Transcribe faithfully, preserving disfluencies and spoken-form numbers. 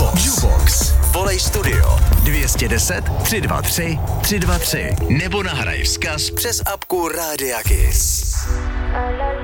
Jukebox. Jukebox. Volej studio dvě stě deset, tři dva tři, tři dva tři nebo nahraj vzkaz přes apku Rádia Kiss.